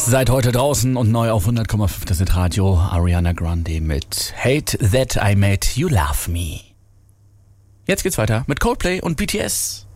Seit heute draußen und neu auf 100,5 das Radio. Ariana Grande mit Hate That I Made You Love Me. Jetzt geht's weiter mit Coldplay und BTS.